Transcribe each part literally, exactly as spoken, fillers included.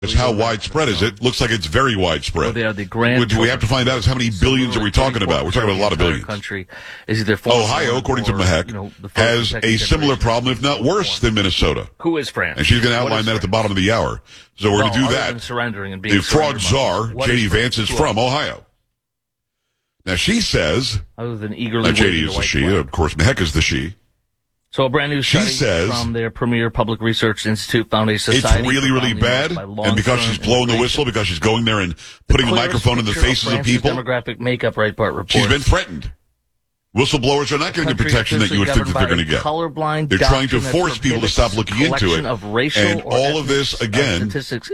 It's how widespread is it? Looks like it's very widespread. Well, they are the grand. What we have to find out is how many billions are we talking about? We're talking about a lot of billions. Country is either Ohio, according to Mahek, you know, has a similar problem, if not worse, than Minnesota. Who is France? And she's going to outline that at the bottom of the hour. So we're well, going to do that. Surrendering and being the fraud czar, J D Vance, is from Ohio. Now she says, other than eagerly, J D is the she, of course. Mahek is the she. So a brand new study says, from their premier public research institute found a society. It's really, really bad, and because she's blowing the whistle, because she's going there and putting a microphone in the faces of, of people. Demographic makeup, Breitbart reports. She's been threatened. Whistleblowers are not getting the protection that you would think that they're going to get. They're trying to force people to stop looking into it. And all of this, again,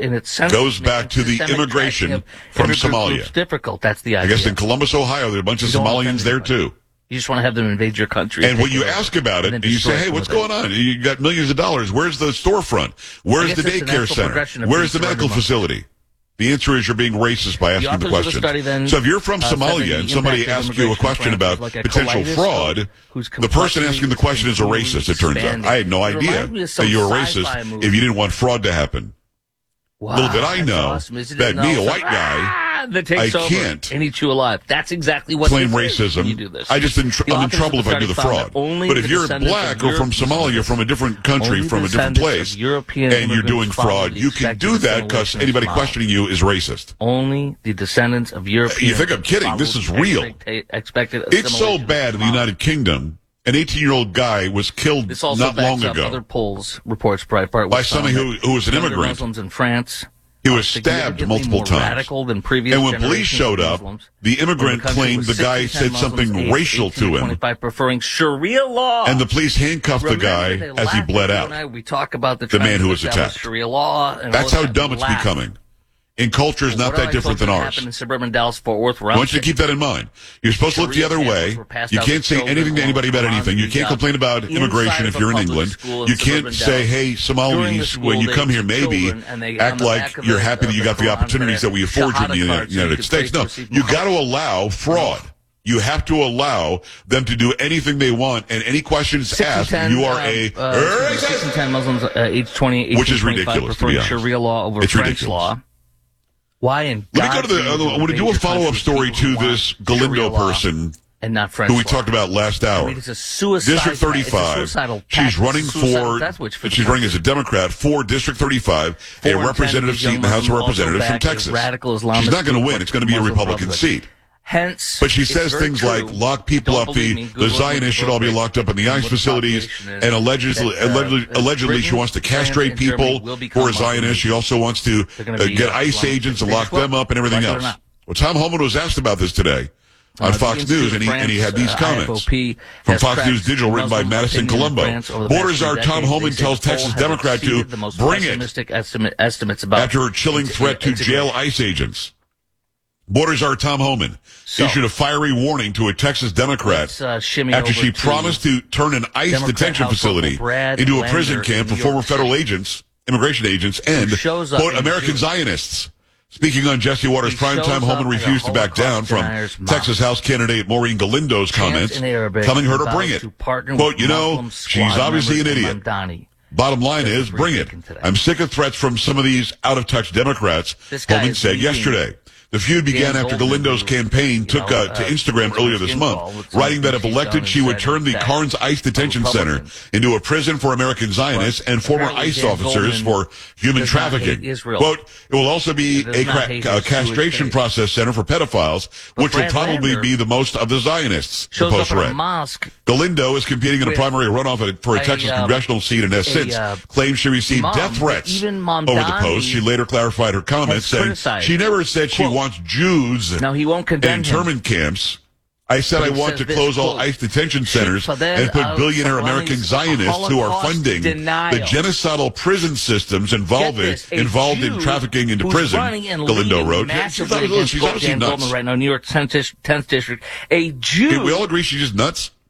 goes back to the immigration from Somalia. Difficult. That's the idea. I guess in Columbus, Ohio, there are a bunch of Somalians there, too. You just want to have them invade your country. And when you ask about it, you say, hey, what's going on? You got millions of dollars. Where's the storefront? Where's the daycare center? Where's the medical facility? The answer is you're being racist by asking the question. So if you're from Somalia and somebody asks you a question about potential fraud, the person asking the question is a racist, it turns out. I had no idea that you were racist if you didnn't want fraud to happen. Little did I know that me, a white guy, that takes I over can't and eat you alive. That's exactly what claim racism. You do this. I just in tr- I'm in trouble if I do the fraud. But if you're black or from Somalia, from a different country, from a different place, and you're doing fraud, you can do that because anybody questioning you is racist. Only the descendants of Europeans. You think I'm kidding? This is real. Expected it's so bad in the United Kingdom. An eighteen-year-old guy was killed this also not long up ago. Other polls reports Breitbart by somebody who, who was an immigrant. Muslims in France. He was stabbed multiple times. Than previous and when police showed up, the immigrant the claimed the guy said something racial to him. Preferring Sharia law. And the police handcuffed Remember, the guy as he bled out. I, we talk about the, the man who was attacked. Sharia law. And That's how dumb it's laugh. becoming. In cultures well, not that different than ours. In suburban Dallas, Fort Worth, I want you to keep that in mind. You're supposed to look the other way. You can't say anything to anybody about anything. You can't complain about immigration if you're in England. You can't say, hey, Somalis, when you come here, maybe act like you're happy that you got the opportunities that we afford you in the United States. No, you got to allow fraud. You have to allow them to do anything they want, and any questions asked, you are a uh, six and ten Muslims, uh, age twenty, which is ridiculous. Preferring Sharia law over it's French ridiculous. law. Why in Let me go to the. Uh, I want to do a follow-up story to this Galindo person and not French who we law. talked about last hour. I mean, it's a suicide. District thirty-five. She's running for. for she's running as a Democrat for District thirty-five, a representative seat in the House of Representatives from Texas. She's not going to win. It's going to be a Republican seat. Hence, but she says things like lock people up. The, the Zionists should all be locked up in the ICE facilities. And allegedly, that, uh, allegedly, allegedly she wants to castrate people who are Zionists. She also wants to uh, get ICE agents and lock them up and everything else. Well, Tom Homan was asked about this today on Fox News, and he, and he had these comments from Fox News Digital written by Madison Colombo. Border czar Tom Homan tells Texas Democrat to bring it after her chilling threat to jail ICE agents. Border czar Tom Homan so, issued a fiery warning to a Texas Democrat uh, after she promised to turn an ICE Democrat detention facility into a Lander prison camp for former federal City. agents, immigration agents, and, quote, American June. Zionists. Speaking on Jesse Waters' primetime, Homan refused to back down from Texas House candidate Maureen Galindo's comments, telling her to bring it. Quote, you know, she's obviously an idiot. Bottom line is, bring it. I'm sick of threats from some of these out-of-touch Democrats, Homan said yesterday. The feud began after Galindo's campaign took uh, to Instagram earlier this month, writing that if elected, she would turn the Carnes ICE Detention Center into a prison for American Zionists and former ICE officers for human trafficking. Quote, it will also be a cra- uh, castration process center for pedophiles, which will probably be the most of the Zionists, the Post read. Galindo is competing in a primary runoff for a Texas congressional seat and has since claimed she received death threats over the Post. She later clarified her comments, saying she never said she wants Jews no, he won't in internment camps. I said I want to close this, all quote, ICE detention centers and put billionaire American Zionists who are funding denial. the genocidal prison systems involved, this, involved in trafficking into prison, Galindo wrote. She's obviously nuts. Right now, New York tenth District. A Jew. Can we all agree she's just nuts?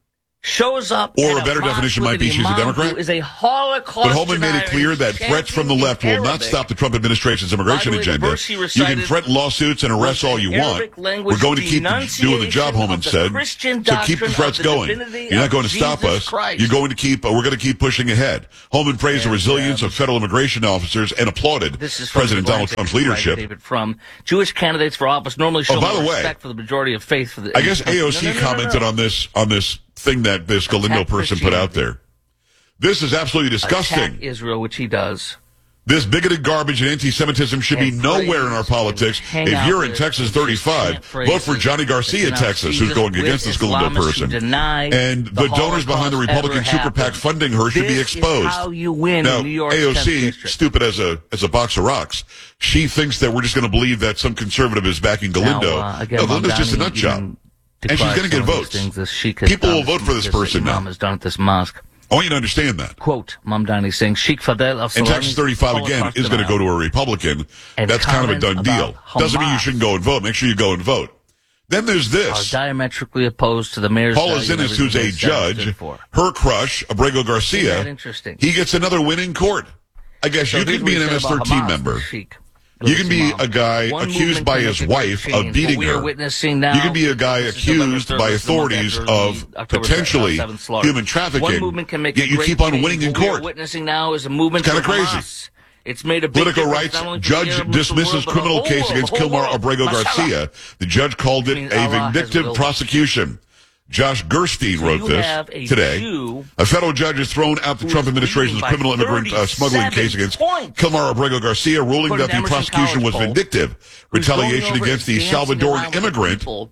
shows up, or a better definition might be she's a Democrat. Is a Holocaust but Holman made it clear that threats from the left will not stop the Trump administration's immigration way, agenda. You can threaten lawsuits and arrests all you want. We're going to keep doing the job, Holman said. So keep the threats going. You're not going to stop us. Christ. You're going to keep. Uh, we're going to keep pushing ahead. Holman praised and, the resilience um, of federal immigration officers and applauded this is President Donald Trump's leadership. David, from Jewish candidates for office normally show oh, by the way, respect for the majority of faith. For the, I guess A O C no, no, no, commented no, no. on this on this. thing that this Galindo person put out there. This is absolutely disgusting. Attack Israel, which he does. This bigoted garbage and anti-Semitism should and be nowhere in our politics. If you're in Texas thirty-five, vote for Johnny Garcia, Texas, who's going against this Galindo person. And the, the donors behind the Republican super PAC funding her should this be exposed. Is how you win now, in New York A O C, stupid as a as a box of rocks, she thinks that we're just going to believe that some conservative is backing Galindo. Now, uh, again, no, Galindo's just a nut job. And she's going to get votes. People will vote for this person now. Has done at this mosque. I want you to understand that. Quote, Mamdani saying, Sheikh Fadel of And Texas thirty-five, again, is going to go to a Republican. That's kind of a done deal. Doesn't mean you shouldn't go and vote. Make sure you go and vote. Then there's this. Are diametrically opposed to the mayor's... Paula Zinnes, who's a judge, her crush, Abrego Garcia, he gets another win in court. I guess so you could be an M S thirteen member. Sheikh. You can be a guy One accused by his wife of beating her. You can be a guy accused by authorities of potentially human trafficking, yet you keep on winning in court. Witnessing now is a movement kind of crazy. It's made a Political rights judge dismisses criminal case against Kilmar Abrego Garcia. The judge called it a vindictive prosecution. Josh Gerstein wrote so this today. Jew a federal judge has thrown out the Trump administration's criminal immigrant uh, smuggling case against Kilmar Abrego Garcia, ruling that the prosecution was vindictive. Retaliation against the Salvadoran immigrant, people,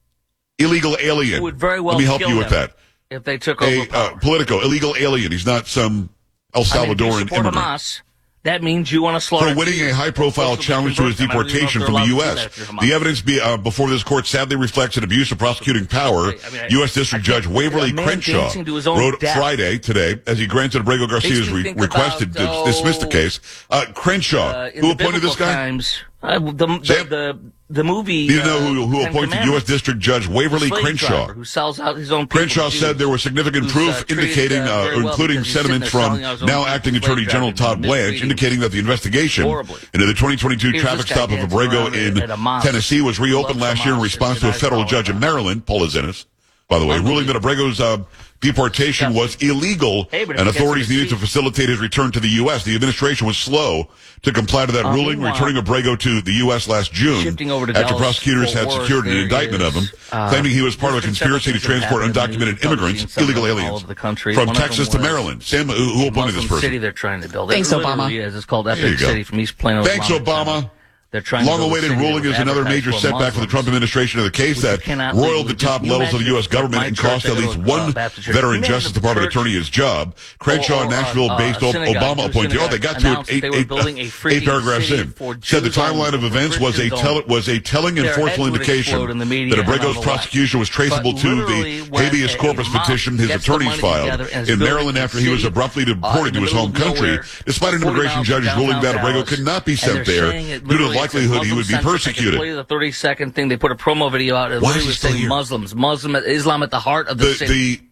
illegal alien. Well Let me help you with that. If they took a over uh, Politico, illegal alien. He's not some El Salvadoran I mean, immigrant. Hamas, that means you want to slaughter... For winning a high-profile challenge to his deportation from the U S The evidence be, uh, before this court sadly reflects an abuse of prosecuting power. I mean, I, U S District Judge Waverly Crenshaw wrote death. Friday, today, as he granted Abrego Garcia's re- requested to oh, dismiss the case. Uh, Crenshaw, uh, who appointed this guy? Times, uh, the, the, the, the movie... You know who, who appointed U S District Judge Waverly Crenshaw? Who sells out his own Crenshaw said there was significant proof uh, indicating, uh, well including sentiments from now acting Attorney General Todd Blanche, indicating that the investigation horribly. into the twenty twenty-two Here's traffic stop of Abrego in Tennessee was reopened last year in response to a federal judge in Maryland, Paula Zinnes, by the way, ruling that Abrego's uh, deportation was illegal hey, and authorities needed to facilitate his return to the U S The administration was slow to comply to that uh, ruling, returning Abrego to the U S last June after Dallas, prosecutors had secured an indictment of him, uh, claiming he was part of a conspiracy to transport undocumented immigrants, illegal aliens, from One Texas to Maryland. Sam, who, who appointed this person? City they're trying to build. Thanks, it Obama. Is. It's called Epic City from East Plano. Thanks, Obama. They're trying Long-awaited ruling is another major setback for the Trump administration of the case that roiled the top levels of the U S government and cost at least one veteran Justice Department attorney his job. Crenshaw, Nashville-based Obama appointee. Oh, they got to it eight, eight, uh, eight paragraphs in. Said the timeline of events was a tell, was a telling and forceful indication that Abrego's prosecution was traceable to the habeas corpus petition his attorneys filed in Maryland after he was abruptly deported to his home country, despite an immigration judge's ruling that Abrego could not be sent there due to the likelihood he would be persecuted. Play the thirty second thing. They put a promo video out. It Why is he was still saying here? Muslims, Muslim, Islam at the heart of the, the city.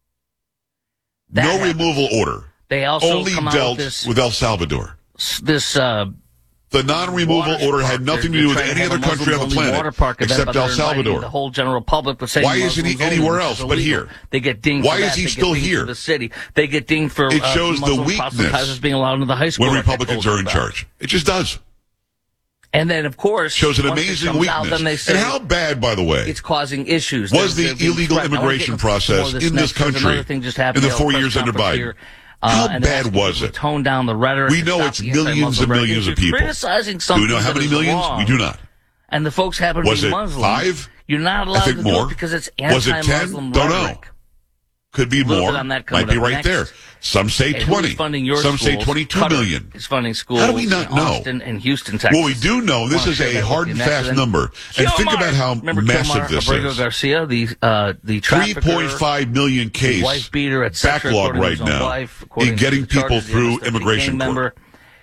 The no happened. removal order. They also only come dealt with, this, with El Salvador. This uh, the non-removal order had nothing to do with any other country on the planet except El Salvador. The whole general public was saying why isn't he anywhere else but here? They get dinged. Why for is that. he they still get here? For the city. They get dinged for. It shows uh, the weakness being allowed into the high school when Republicans are in about. charge. It just does. And then, of course, shows an amazing weakness. Out, then they say and how bad, by the way, it's causing issues. Was they're, the they're illegal immigration process in this country in the four years under Biden? Uh, how bad was it? Tone down the rhetoric. We know it's millions and millions of people. Criticizing do we know how many millions? Wrong. We do not. And the folks happen to was be it Muslim. Five? You're not allowed I think to more. do it because it's was it anti-Muslim ten? rhetoric. Don't know. Could be more. Might be right next. there. Some say hey, twenty. Some schools? say twenty-two Qatar million. Is funding schools. How do we not in know? Austin and Houston, Texas. Well, we do know this is a hard and fast number. And think about how Remember massive Kilmar, this Abrego is. Garcia, the uh, the three point five million case wife beater, et cetera, backlog right now wife, in getting people charges, through immigration court.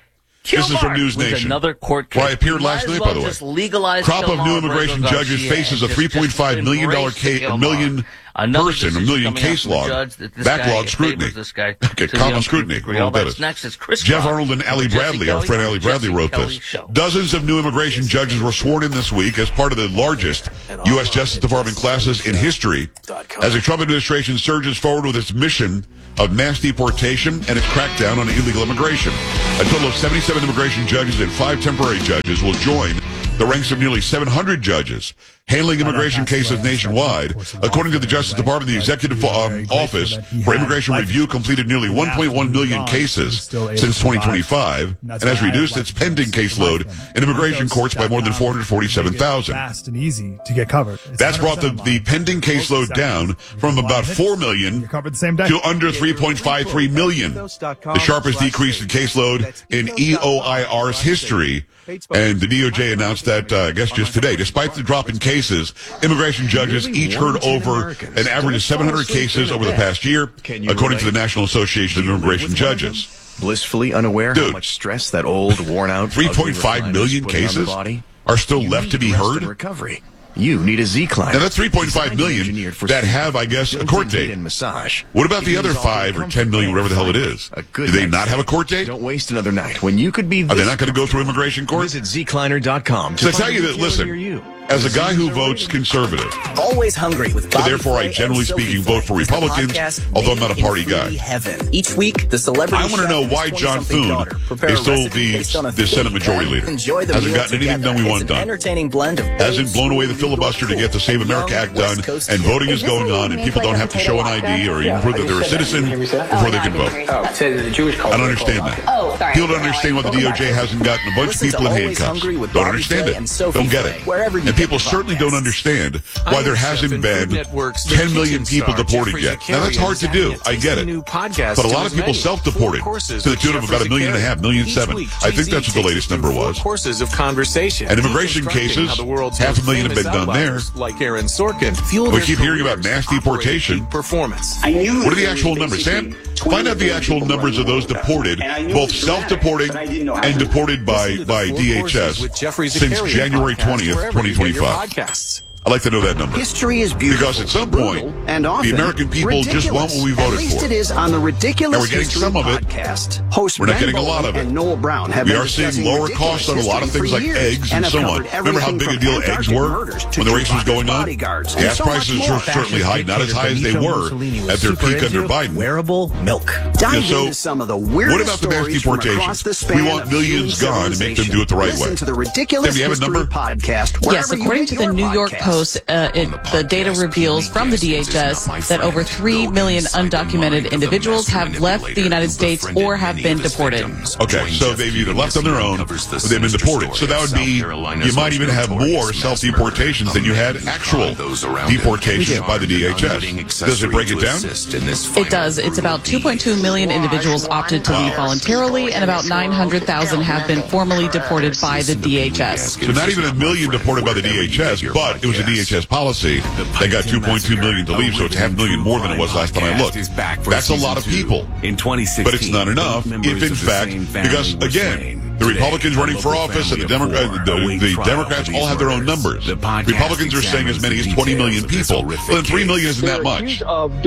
This is from News Nation. Another court case. Where I appeared last night, well by the way. Just legalize Crop of new immigration judges faces a three point five million dollars ca- million person, a million case log, backlog scrutiny. Okay, common scrutiny. Well, that is. Next is Chris Jeff Arnold and Allie Bradley, our friend Allie Bradley, wrote this. Dozens of new immigration judges were sworn in this week as part of the largest U S Justice Department classes in history, as the Trump administration surges forward with its mission of mass deportation and its crackdown on illegal immigration. A total of seventy-seven immigration judges and five temporary judges will join the ranks of nearly seven hundred judges handling immigration cases nationwide. According to the Justice Department, the Executive um, Office for Immigration Review completed nearly one point one million cases since twenty twenty-five and has reduced its pending caseload in immigration courts by more than four hundred forty-seven thousand. Fast and easy to get covered. That's brought the, the pending caseload down from about four million to under three point five three million. The sharpest decrease in caseload in E O I R's history. And the D O J announced that, uh, I guess just today. Despite the drop in cases, immigration judges each heard over an average of seven hundred cases over the past year, according to the National Association of Immigration Judges. Blissfully unaware Dude, how much stress that old, worn-out three point five million cases are still left to be heard? Recovery. You need a Z-Climber. Now that's three point five million that have, I guess, a court date. What about the other five or ten million, whatever the hell it is? Do they not have a court date? Don't waste another night when you could be. Are they not going to go through immigration court? Visit Z Kleiner dot com. So I tell you that, listen, as a guy who votes conservative, always hungry with so therefore I generally speaking vote for Republicans, although I'm not a party guy. Heaven. Each week, the celebrity I want to know why John Thune is still the, the Senate Majority Leader. Hasn't gotten anything done we want done. Entertaining blend of Hasn't blown away the filibuster to get the Save America Act done, and voting is going on, and people don't have to show an I D or even prove that they're a citizen before they can vote. I don't understand that. People don't understand why the D O J hasn't gotten a bunch of people in handcuffs. Don't understand it. Don't get it. And people certainly don't understand why there hasn't been ten million people deported yet. Now, that's hard to do. I get it. But a lot of people self-deported to the tune of about a million and a half, million seven. I think that's what the latest number was. Courses of conversation. And immigration cases, half a million have been done there. Like Aaron Sorkin. We keep hearing about mass deportation. Performance. What are the actual numbers, Sam? Find out the actual numbers of those deported, both self-deporting and deported by, by D H S since January twentieth, twenty twenty-five. I'd like to know that number. History is beautiful, because at some point, and often, the American people ridiculous. just want what we voted At least for. It is on the Ridiculous and we're getting History some of it. Podcast. Host we're not Ben getting a Bowman lot of it. And Noel Brown have we been are seeing lower costs on a lot of things like eggs and, and so on. Remember how big a deal eggs were when the race was going on? Gas so prices were certainly high, not as high as they were at their peak under Biden. Wearable milk. Dive so, into some of the weirdest what about the mass deportation? We want millions gone and make them do it the right way. Listen to the Ridiculous History Podcast. Yes, according to the New York Post, uh, it the data reveals from the D H S that over three million undocumented individuals have left the United States or have been deported. Okay, so they've either left on their own or they've been deported. So that would be, you might even have more self-deportations than you had actual deportations by the D H S. Does it break it down? It does. It's about two point two million individuals opted to leave voluntarily, and about nine hundred thousand have been formally deported by the D H S. So not even a million deported by the D H S, but it was a D H S policy. They got two point two million to leave, so it's half a million more than it was last time I looked. That's a lot of people. But it's not enough if, in fact, because, again, the Republicans running for office and the, Demo- uh, the, the Democrats all have their own numbers. Republicans are saying as many as twenty million people. Well, then three million isn't that much.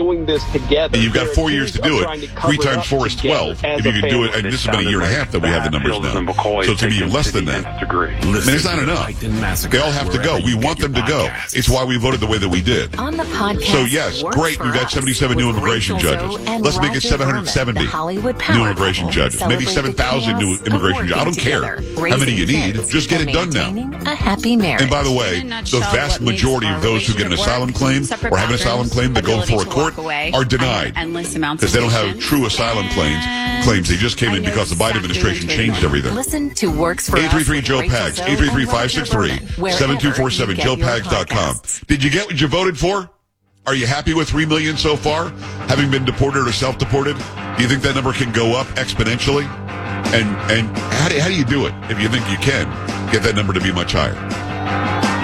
And you've got four years to do it. Three times four is twelve. If you can do it, and this has been a year and a half that we have the numbers now. So it's going to be less than that. I mean, it's not enough. They all have to go. We want them to go. It's why we voted the way that we did. On the podcast, so yes, great, we've got seventy-seven new immigration judges. Let's make it seven hundred seventy new immigration judges. Maybe seven thousand new immigration judges. I don't care how many you need. Just get it done now. A happy marriage. And by the way, the vast majority of those who get an asylum claim or have an asylum claim that go before a court are denied because they don't have true asylum claims. Claims they just came in because the Biden administration changed everything. Listen to Works for eight three three Joe Pags, eight three three, five six three, seven two four seven, joe pags dot com. Did you get what you voted for? Are you happy with three million so far, having been deported or self-deported? Do you think that number can go up exponentially? And and how do, how do you do it if you think you can get that number to be much higher?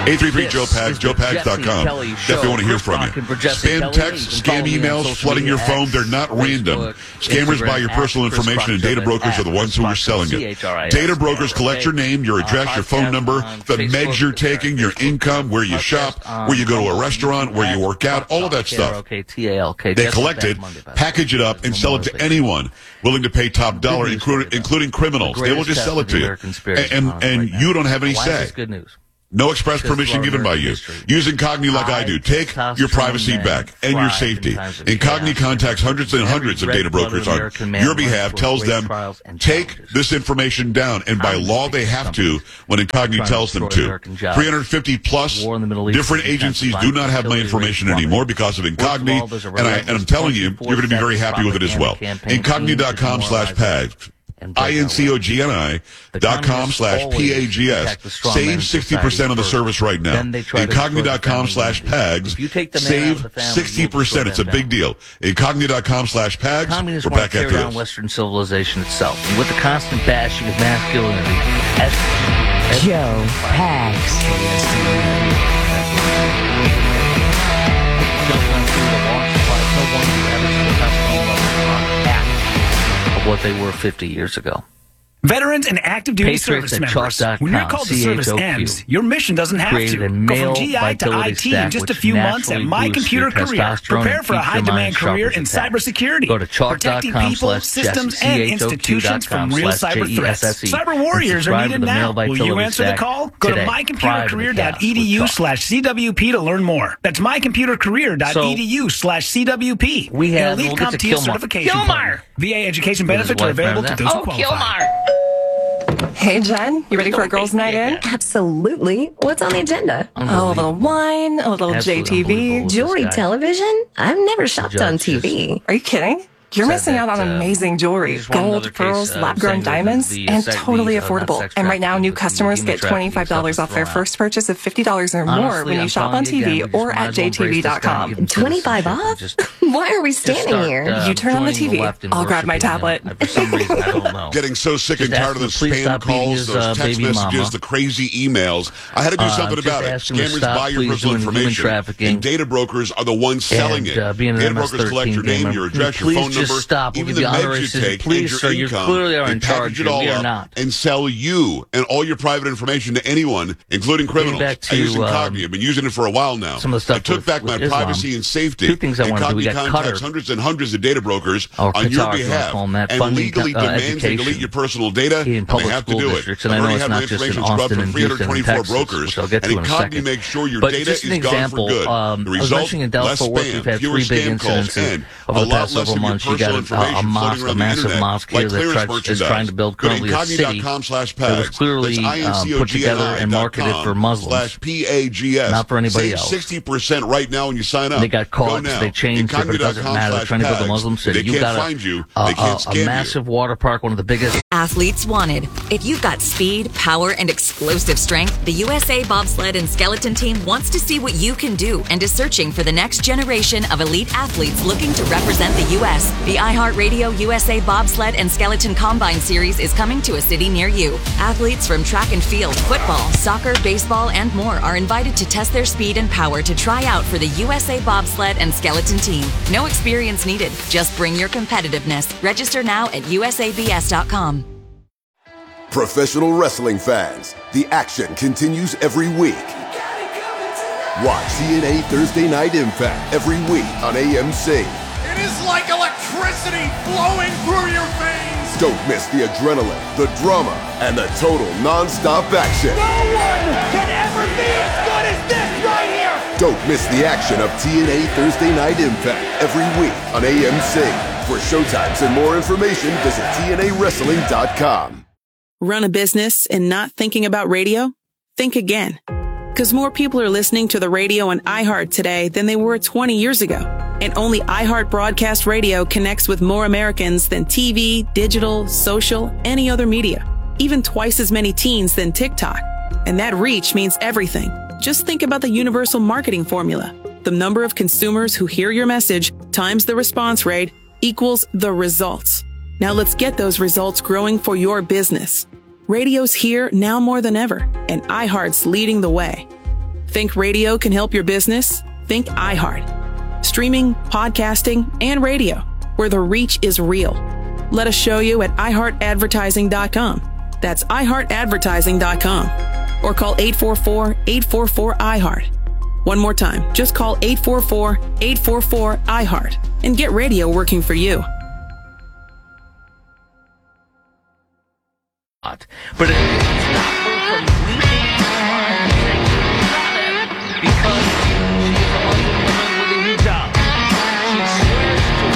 eight three three Joe Pags, joe pags dot com. Definitely want to hear from you. Spam texts, scam emails, flooding your phone, they're not random. Scammers buy your personal information, and data brokers are the ones who are selling it. Data brokers collect your name, your address, your phone number, the meds you're taking, your income, where you shop, where you go to a restaurant, where you work out, all of that stuff. They collect it, package it up, and sell it to anyone willing to pay top dollar, including criminals. They will just sell it to you. And, and, and you don't have any say. Good news. No express permission given by you. Use Incogni like I do. Take your privacy back and your safety. Incogni contacts hundreds and hundreds of data brokers on your behalf, tells them, take this information down. And by law, they have to when Incogni tells them to. three hundred fifty plus different agencies do not have my information anymore because of Incogni. And, I, and I'm telling you, you're going to be very happy with it as well. Incogni dot com slash pags. I N C O G N I dot com slash P A G S. Save sixty percent on the service right now. Incogni dot com slash PAGS. Save sixty percent. It's a big deal. Incogni dot com slash PAGS. Communists We're want back to after carry on this. Western civilization itself. And with the constant bashing of masculinity. As, as Joe Pags. what they were fifty years ago. Veterans and active duty Patriots service at members. chalk dot com, When you're called to service C H O Q, ends, your mission doesn't have created to. a Go male from G I to vitality I T stack, in just a which few months at naturally My boosts Computer your Career. testosterone Prepare and for a keeps your high-demand mind sharp career as in a tack. cybersecurity. Go to chalk dot Protecting com people, slash systems, Jesse, and C H O Q institutions dot com from real slash cyber J E S S threats. E. Cyber warriors are Subscribe needed to the now. Male Will you Vitality answer the Stack call? Go to today, my computer prior to the career dot e d chaos u with chalk. slash C W P to learn more. That's my computer career dot e d u slash C W P. We have Elite we'll get to CompTIA Kilmar. certification. Kilmar! partner. V A education With his benefits are wife, available to remember those that? who Oh, qualify. Kilmar! Hey, Jen, you ready for a girls' night in? Absolutely. What's on the agenda? Oh, a little wine, a little J T V. Jewelry, television? I've never shopped on T V. Are you kidding? You're missing out on that, uh, amazing jewelry, gold, pearls, case, uh, lab-grown saying that diamonds, the, uh, and sex- totally the, uh, affordable. sex And right now, trafficking, new but the customers human get trafficking twenty-five dollars stuff off is their thrown first purchase of fifty dollars or more Honestly, when you I'm shop on telling you T V again, we just or might at as well J T V embrace dot this guy and com. give him twenty-five citizenship and off? just- Why are we just standing start, here? uh, You turn on the joining T V. left and I'll grab my worshiping him. tablet. Uh, For some reason, I don't know. Getting so sick and Just tired of the ask him to please spam stop beating calls, his, those uh, text baby messages, mama. the crazy emails. I had to do Uh, something just about it. ask him to Scammers stop, buy your please, personal doing human information, trafficking. and data brokers are the ones selling And, it. uh, being an data M S brokers collect your thirteen name, gamer. your address, your Please phone just number, stop. We'll even give the you honorary meds you citizen. take, Please, and your sir, you income. clearly are They in package charge it here. all We are up not. and sell you and all your private information to anyone, including criminals. back I use to, um, Incogni. I've been using it for a while now. some of the stuff I took with- back my with Islam. privacy and safety. Two things I wanna do. We Incogni got contacts Qatar. hundreds and hundreds of data brokers Or on your Qatar, if you wanna behalf call them that, and funding, legally uh, demands they education delete your personal data, in and they public have to school do it. districts. And I've I know already it's had my not just in information scrubbed Austin from and three hundred twenty-four Houston and Texas, brokers, which I'll get to and in a Incogni second. makes sure your But data just is an gone example, for good. um, The I was result, mentioning in Dallas less Fort Worth, spam, we've had fewer three big scam calls, incidences and over a the lot past less several of your months. You got personal a, a, a information mosque, floating a around the massive internet, mosque like here that clearance tries, is trying to build Go to currently a city Incogni dot com slash that was PAGS. clearly That's um, put together and marketed for Muslims. Slash P A G S. Not for anybody Save else. sixty percent right now when you sign up. They got Go caught, now. they changed it, but it doesn't matter. They're trying to build a Muslim city. They You can't got find you. a, They can't a, scam a you. massive water park, one of the biggest. Athletes wanted. If you've got speed, power, and explosive strength, the U S A Bobsled and Skeleton Team wants to see what you can do and is searching for the next generation of elite athletes looking to represent the U S. The iHeartRadio U S A Bobsled and Skeleton Combine Series is coming to a city near you. Athletes from track and field, football, soccer, baseball, and more are invited to test their speed and power to try out for the U S A Bobsled and Skeleton Team. No experience needed. Just bring your competitiveness. Register now at U S A B S dot com. Professional wrestling fans, the action continues every week. Watch T N A Thursday Night Impact every week on A M C. It is like electricity flowing through your veins. Don't miss the adrenaline, the drama, and the total non-stop action. No one can ever be as good as this right here. Don't miss the action of T N A Thursday Night Impact every week on A M C. For showtimes and more information, visit T N A wrestling dot com. Run a business and not thinking about radio? Think again. Because more people are listening to the radio on iHeart today than they were twenty years ago. And only iHeart Broadcast Radio connects with more Americans than T V, digital, social, any other media. Even twice as many teens than TikTok. And that reach means everything. Just think about the universal marketing formula. The number of consumers who hear your message times the response rate equals the results. Now let's get those results growing for your business. Radio's here now more than ever, and iHeart's leading the way. Think radio can help your business? Think iHeart. Streaming, podcasting, and radio, where the reach is real. Let us show you at i heart advertising dot com. That's i heart advertising dot com. Or call eight four four, eight four four, I heart. One more time, just call eight four four, eight four four, I heart and get radio working for you. But it, it's not her from weeping because she's a Muslim woman with a hijab. She swears to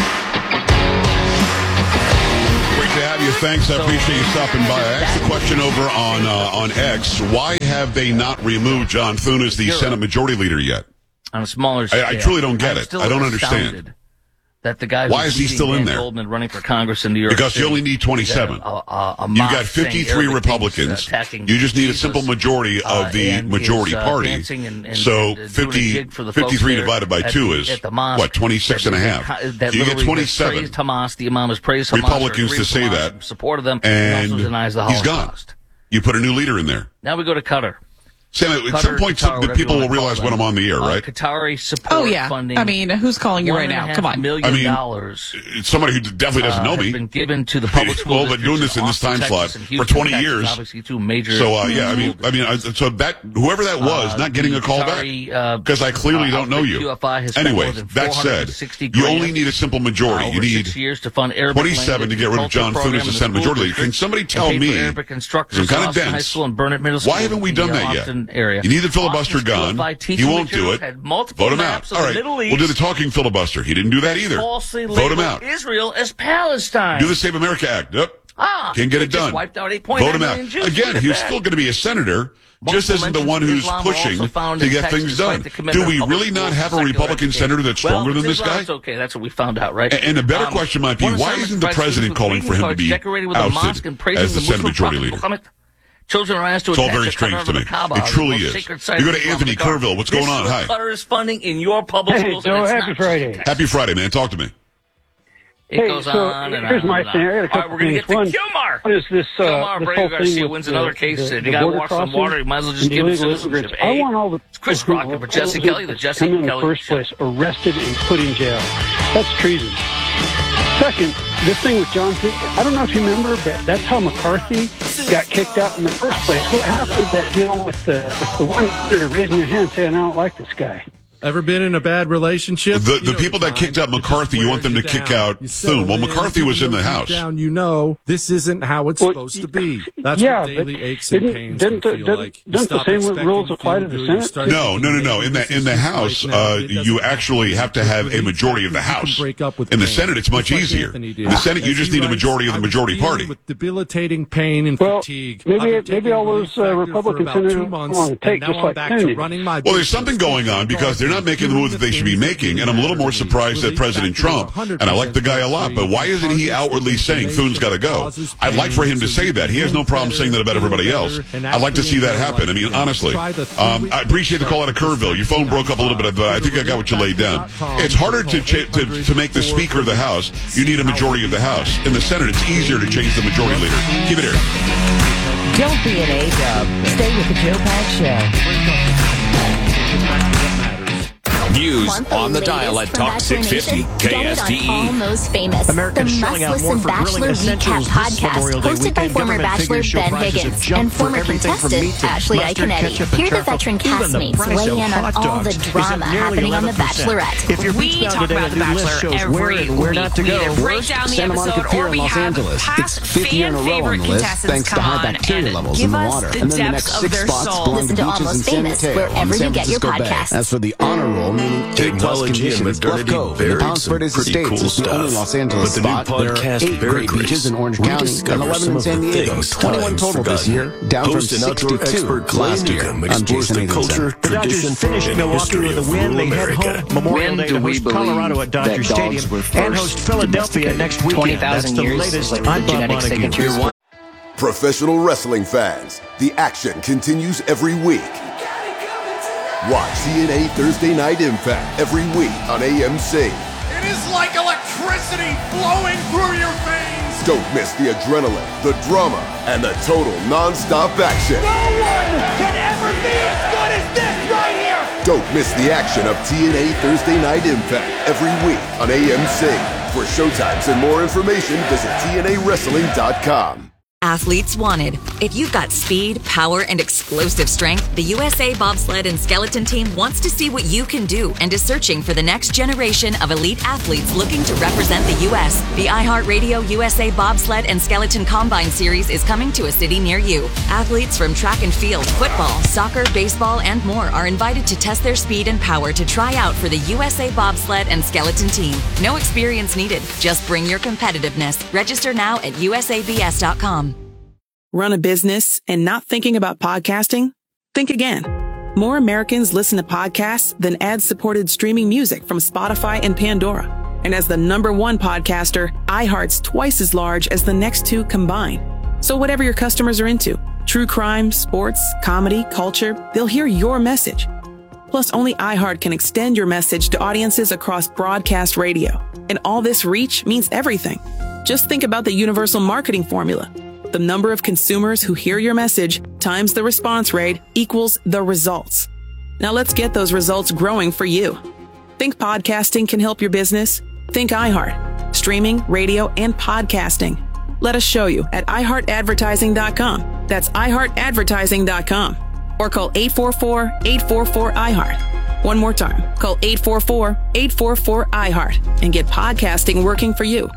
Great to have you. Thanks. I appreciate you stopping by. I asked the question over on uh, on X. Why have they not removed John Thune as the Senate Majority Leader yet? On a smaller scale. I, I truly don't get I'm it. I don't understand. That the guy Why is he still in there? Goldman running for Congress in New York Because City, you only need twenty-seven. A, a, a you got fifty-three Republicans. Uh, you just need a simple majority of uh, the majority is, uh, party. And, and, so and fifty, fifty-three divided by at, two is, what, twenty-six and a half. That you get twenty-seven. Praised Hamas, the Imam has praised Hamas. Republicans to say Hamas, that. Supported them. And also denies the he's gone. Holocaust. You put a new leader in there. Now we go to Qatar. Sam, at Qatar, some point, Qatar, the people will realize when I'm on the air, right? Uh, Qatari support oh, yeah. funding. I mean, who's calling you right now? Come on. Million I mean, dollars. It's somebody who definitely doesn't uh, know me. Been given to the public school well, but doing this in this time slot for twenty years. Obviously, two major. So, uh, yeah, I mean, I mean, so that whoever that was, uh, not getting a call Qatari, back because I clearly uh, don't know you. Q F I has Anyway, that said, you only need a simple majority. Uh, you need years to fund twenty-seven to get rid of John Thune as the Senate Majority Leader. Can somebody tell me? I'm kind of dense. Why haven't we done that yet? You need the filibuster gone. He won't do it. Vote him out. All right. We'll do the talking filibuster. He didn't do that either. Vote him out. Israel as Palestine. Do the Save America Act. Yep. Ah, can't get it done. Wiped out eight point Vote him nine out. Jews. Again, he's still going to be a senator, just isn't the one who's pushing to get things done. Do we really not have a Republican senator that's stronger than this guy? Okay, that's what we found out, right? And a better question might be, why isn't the president calling for him to be ousted as the Senate Majority Leader? Children are asked to it's all very strange to me. It truly is. You go to Anthony Kerrville. What's going on? Hi. Qatar is funding in your public hey, schools. Joe, happy Friday. Happy Friday, man. Talk to me. It hey, goes so on and here's on my and thing. on. I got a couple All right, we're going to get to One, Kilmar. What is this, uh, Kilmar this Brady whole Garcia thing wins with another the, case. the, You the got to walk some crossing, water. You might as well just give him citizenship. I want all the it's Chris Crocker, but Jesse Kelly, the Jesse come in Kelly. the first place, arrested and put in jail. That's treason. Second, this thing with John Thune, I don't know if you remember, but that's how McCarthy got kicked out in the first place. What happened that deal with the, with the one senator raising your hand saying, I don't like this guy? Ever been in a bad relationship? The the people that kicked out McCarthy, you want them to kick out Thune. Well, McCarthy was in the House. Down, you know, this isn't how it's well, supposed to be. That's yeah, what daily aches and pains didn't, feel didn't, like. Didn't the same rules apply to the Senate? No, no, no, no. In the in the House, uh, you actually have to have a majority of the House. In the Senate, it's much easier. In the Senate, you just need a majority of the majority party. With debilitating pain and well, fatigue. Maybe maybe all those uh, Republican senators want to take just like Kennedy. Well, there's something going on because they're not making the move that they should be making, and I'm a little more surprised at President Trump, and I like the guy a lot, but why isn't he outwardly saying Thune's got to go? I'd like for him to say that. He has no problem saying that about everybody else. I'd like to see that happen. I mean, honestly. Um, I appreciate the call out of Kerrville. Your phone broke up a little bit, but I think I got what you laid down. It's harder to, ch- to, to make the Speaker of the House. You need a majority of the House. In the Senate, it's easier to change the majority leader. Keep it here. Don't be an A-dub. Stay with the Joe Pags Show. News on the dial at Talk six fifty K S T E. Almost Famous. Americans the shelling out more must-listen for Bachelor grilling essentials Recap this podcast Memorial Day hosted by weekend. former Government Bachelor figures show Ben prices have Higgins jumped and for former everything from contestant meat to Ashley mustard, Iaconetti. ketchup, and Hear the charcoal. veteran Even the castmates price weigh of in on hot all the dogs is drama up nearly happening on The eleven percent. Bachelorette. If you're We beachbound talk today, about the The new list Bachelor shows where every and where not to week. We go. either break down the Santa Monica episode Pier or in we Los have Angeles. past It's fifth year in a row on fan-favorite the list, contestants thanks to high come on bacteria and levels in give the us water. the And then the depths next of six their spots soul. belong to Listen to beaches in Almost San Famous Mateo wherever and you San get your Francisco Bay. podcasts. As for the honor roll, meaning eight plus conditions, Bluff Cove in the Palos Verdes Estates is the only Los Angeles spot. There are eight great beaches in Orange County and eleven in San Diego. twenty-one total this year, down from sixty-two last year. I'm Jason Nathanson. The Dodgers finished Milwaukee with a win. They head home Memorial Day to host Colorado at Dodger Stadium and host Philadelphia next weekend. That's the latest. I'm Bob Montague. Professional wrestling fans, the action continues every week. Watch T N A Thursday Night Impact every week on A M C. It is like electricity flowing through your veins. Don't miss the adrenaline, the drama, and the total non-stop action. No one can ever be as good as this right here. Don't miss the action of T N A Thursday Night Impact every week on A M C. For showtimes and more information, visit T N A wrestling dot com. Athletes wanted. If you've got speed, power, and explosive strength, the U S A Bobsled and Skeleton Team wants to see what you can do and is searching for the next generation of elite athletes looking to represent the U S. The iHeartRadio U S A Bobsled and Skeleton Combine Series is coming to a city near you. Athletes from track and field, football, soccer, baseball, and more are invited to test their speed and power to try out for the U S A Bobsled and Skeleton Team. No experience needed. Just bring your competitiveness. Register now at U S A B S dot com. Run a business and not thinking about podcasting? Think again. More Americans listen to podcasts than ad-supported streaming music from Spotify and Pandora. And as the number one podcaster, iHeart's twice as large as the next two combined. So whatever your customers are into, true crime, sports, comedy, culture, they'll hear your message. Plus, only iHeart can extend your message to audiences across broadcast radio. And all this reach means everything. Just think about the universal marketing formula. The number of consumers who hear your message times the response rate equals the results. Now let's get those results growing for you. Think podcasting can help your business? Think iHeart. Streaming, radio, and podcasting. Let us show you at i heart advertising dot com. That's i heart advertising dot com. Or call eight four four, eight four four, I heart. One more time. Call eight four four, eight four four, I heart and get podcasting working for you.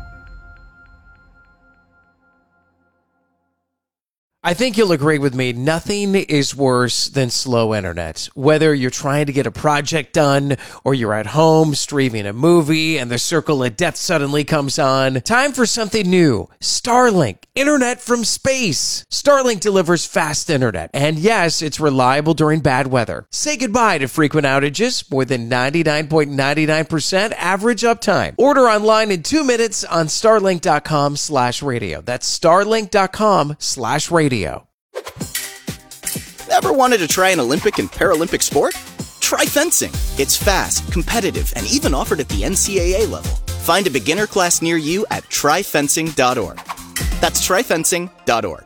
I think you'll agree with me, nothing is worse than slow internet. Whether you're trying to get a project done or you're at home streaming a movie and the circle of death suddenly comes on, time for something new. Starlink, internet from space. Starlink delivers fast internet, and yes, it's reliable during bad weather. Say goodbye to frequent outages, more than ninety-nine point nine nine percent average uptime. Order online in two minutes on starlink dot com slash radio. That's starlink dot com slash radio. Ever wanted to try an Olympic and Paralympic sport? Try fencing. It's fast, competitive, and even offered at the N C A A level. Find a beginner class near you at try fencing dot org. That's try fencing dot org.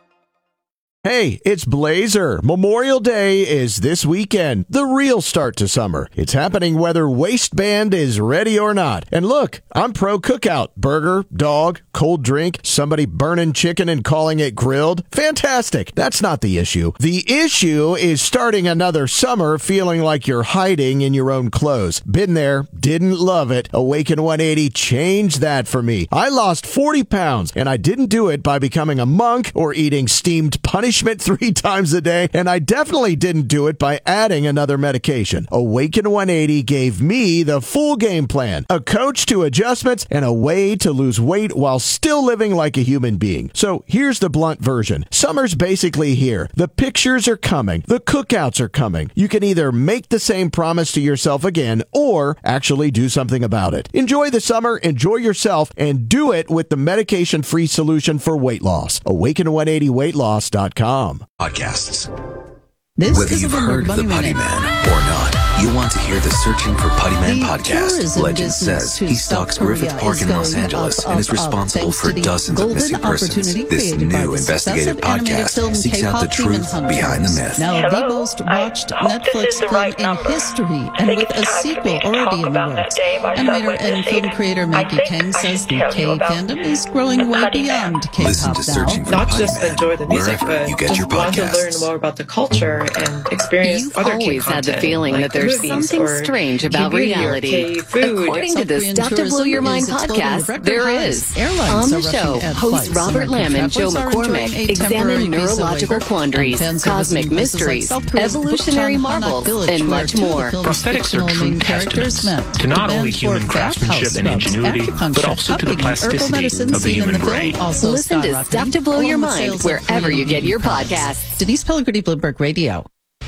Hey, it's Blazer. Memorial Day is this weekend, the real start to summer. It's happening whether waistband is ready or not. And look, I'm pro cookout. Burger, dog, cold drink, somebody burning chicken and calling it grilled. Fantastic. That's not the issue. The issue is starting another summer feeling like you're hiding in your own clothes. Been there, didn't love it. Awaken one eighty changed that for me. I lost forty pounds, and I didn't do it by becoming a monk or eating steamed punishment three times a day, and I definitely didn't do it by adding another medication. Awaken one eighty gave me the full game plan, a coach to adjustments, and a way to lose weight while still living like a human being. So here's the blunt version. Summer's basically here. The pictures are coming. The cookouts are coming. You can either make the same promise to yourself again or actually do something about it. Enjoy the summer, enjoy yourself, and do it with the medication-free solution for weight loss. awaken one eighty weight loss dot com. Podcasts. This Whether you've heard of the Putty Man or not, you want to hear the Searching for Putty Man podcast. Legend says he stalks Griffith Park in Los Angeles and is responsible for dozens of missing persons. This new investigative podcast seeks out the truth behind the myth. Now the most watched Netflix film in history, and with a sequel already in the works. Animator and film creator Maggie Kang says the K fandom is growing way beyond K-pop Listen to Searching for Not Putty just Man enjoy the music, wherever but you get just your want to learn podcasts. more about the culture and experience You've other always K had the content, feeling like that there's movies something or strange about T V or reality. K food. According to the Stuff to Blow Your Mind podcast, there is. On the show, hosts Robert Lamb and Joe McCormick examine neurological quandaries, cosmic mysteries, evolutionary marvels, and much more. Prosthetics are true testaments to not only human craftsmanship and ingenuity, but also to the plasticity of the human brain. Listen to Stuff to Blow Your Mind wherever you get your podcasts. Denise Pellegrini, Bloomberg Radio.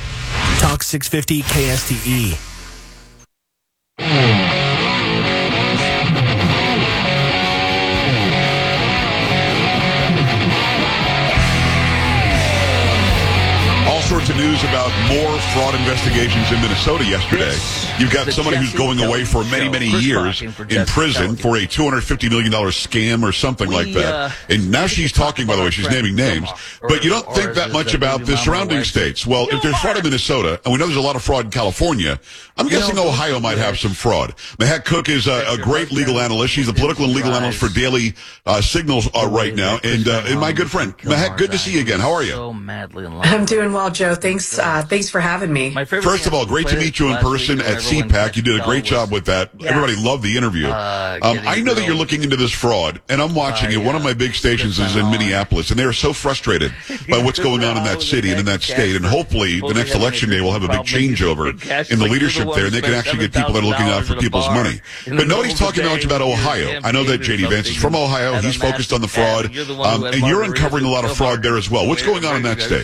Talk six fifty K S T E. sorts of news about more fraud investigations in Minnesota yesterday. You've got somebody who's going away for many, many years in prison for a two hundred fifty million dollars scam or something like that. And now she's talking, by the way, she's naming names. But you don't think that much about the surrounding states. Well, if there's fraud in Minnesota, and we know there's a lot of fraud in California, I'm guessing Ohio might have some fraud. Mahek Cook is a, a great legal analyst. She's a political and legal analyst for Daily uh, Signals uh, right now. And, uh, and my good friend, Mahek, good to see you again. How are you? I'm doing well, Joe. Thanks, uh, thanks for having me. First of all, great to meet you in person at C PAC. You did a great job with that. Yeah. Everybody loved the interview. Um, I know that you're looking into this fraud, and I'm watching it. One of my big stations is in Minneapolis, and they are so frustrated by what's going on in that city and in that state. And hopefully, the next election day, we'll have a big changeover in the leadership there, and they can actually get people that are looking out for people's money. But nobody's talking much about Ohio. I know that J D Vance is from Ohio. He's focused on the fraud, um, and you're uncovering a lot of fraud there as well. What's going on in that state?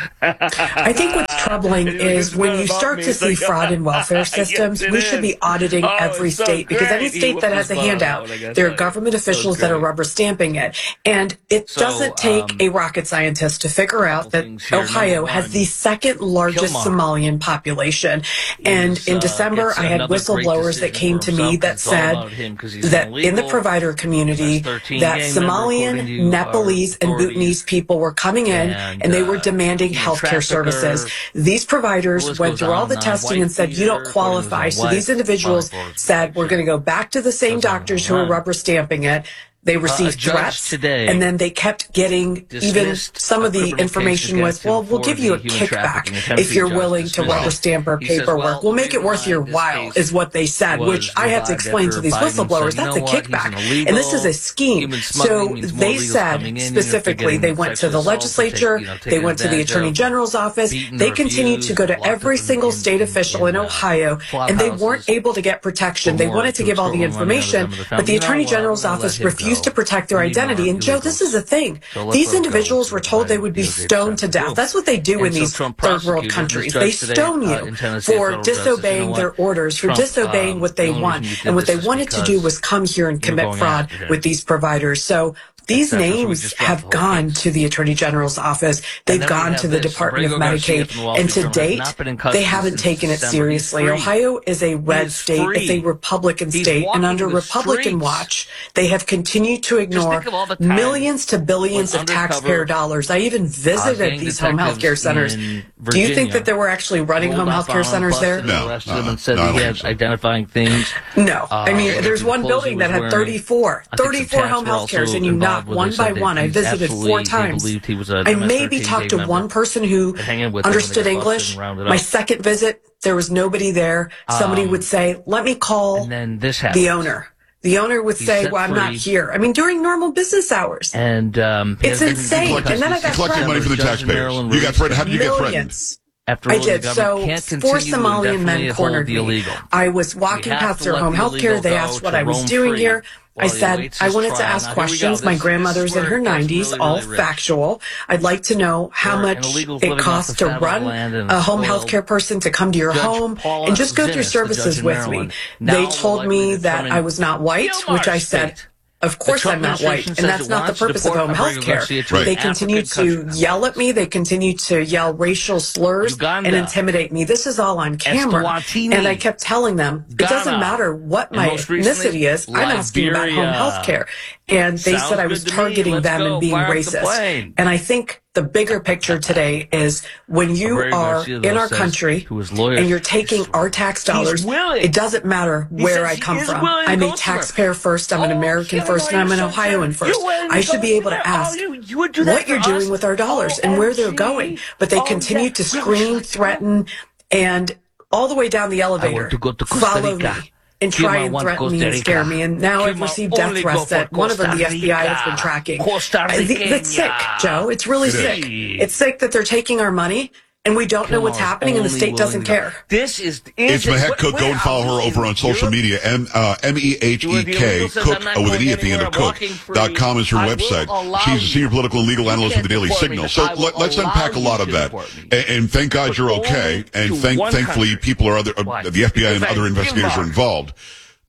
I think what's troubling is when you start to see fraud in welfare systems, we should be auditing every state, because any state that has a handout, there are government officials that are rubber stamping it. And it doesn't take a rocket scientist to figure out that Ohio has the second largest Somalian population. And in December, I had whistleblowers that came to me that said that in the provider community, that Somalian, Nepalese, and Bhutanese people were coming in and they were demanding health care services. These providers went through all the testing and said, you don't qualify. So these individuals said, we're going to go back to the same doctors who are rubber stamping it. They received uh, threats, today, and then they kept getting even some of the information with, well, we'll give you a kickback if you're willing to rubber stamp our paperwork. Says, well, we'll make it worth your while, is what they said, which I had to explain to these whistleblowers. That's a kickback, and this is a scheme. So they said specifically they went to the legislature, they went to the Attorney General's office, they continued to go to every single state official in Ohio, and they weren't able to get protection. They wanted to give all the information, but the Attorney General's office refused to protect their identity. And Joe, this is the thing. These individuals were told they would be stoned to death. That's what they do in these third world countries. They stone you for disobeying their orders, for disobeying what they want. And what they wanted to do was come here and commit fraud with these providers. So these names have gone to the Attorney General's office. They've gone to the Department of Medicaid. And to date, they haven't taken it seriously. Ohio is a red state. It's a Republican state. And under Republican watch, they have continued to ignore millions to billions of taxpayer dollars. I even visited these home health care centers. Do you think that there were actually running home health care centers there? No. Uh, said no, he had so. identifying things. No. I mean, there's one building that had thirty-four. thirty-four home health cares, and you knock one by one. I visited four times. I maybe talked to one person who understood English. My second visit, there was nobody there. Somebody would say, let me call the owner. The owner would say, well, I'm not here. I mean, during normal business hours. And um, it's insane. And then I got collecting money from the taxpayers. You got threatened. How did you get threatened? After I did. So four Somalian men cornered me. I was walking past their home health care. They asked what I was doing here. I said, I wanted to ask questions. My grandmother's in her nineties, all factual. I'd like to know how much it costs to run a home health care person to come to your home and just go through services with me. They told me that I was not white, which I said, of course I'm not white, and that's not the purpose of home health care. Right. They continue to yell at me. They continue to yell racial slurs Uganda, and intimidate me. This is all on camera. Eswatini, and I kept telling them, it Ghana, doesn't matter what my ethnicity is. I'm asking about home health care. And they Sounds said I was good to targeting me. them go. and being Fire racist. And I think the bigger picture today is when you are in our country and you're taking our tax dollars, it doesn't matter where I come from. I'm a taxpayer first, I'm an American first, and I'm an Ohioan first. I should be able to ask what you're doing with our dollars and where they're going. But they continue to scream, threaten, and all the way down the elevator, follow me. And try and threaten me and scare me. And now I've received death threats that one of them the F B I has been tracking. It's sick, Joe. It's really sick. It's sick that they're taking our money and we don't know what's happening and the state doesn't care. This is... It's Mahek Cook. Go and follow her over on social media. M uh, M E H E K, Cook, uh, with an E at the end of Cook, dot com is her website. She's a senior political and legal analyst with the Daily Signal. So let, let's unpack a lot of that. And, and thank God you're okay. And thank, thankfully people are other, uh, the F B I and other investigators are involved.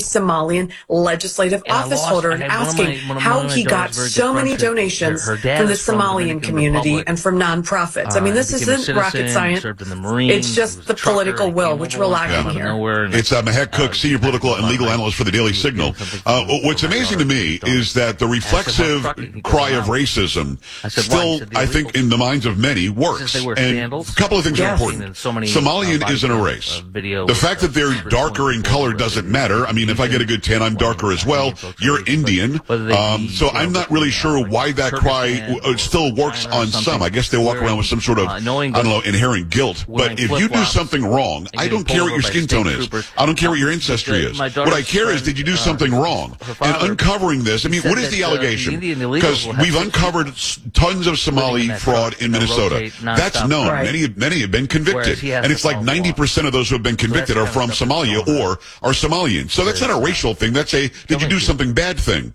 Somalian legislative office holder and asking how he got so many donations from the Somalian community and from nonprofits. I mean, this isn't rocket science. It's just the political will, which we're lacking here. It's uh, Mahek Cook, senior political and legal analyst for the Daily Signal. Uh, what's amazing to me is that the reflexive cry of racism still, I think, in the minds of many, works. And a couple of things are important. Somalian isn't a race. The fact that they're darker in color doesn't matter. I mean, if I get a good tan, I'm darker as well. You're Indian. Um, so I'm not really sure why that cry w- still works on some. I guess they walk around with some sort of, I don't know, inherent guilt. But if you do something wrong, I don't care what your skin tone is. I don't care what your ancestry is. What I care is, did you do something wrong? And uncovering this, I mean, what is the allegation? Because we've uncovered tons of Somali fraud in Minnesota. That's known. Many, many have been convicted. And it's like ninety percent of those who have been convicted are from Somalia or are Somalian. So that's not a racial thing. That's a, did you do something bad thing?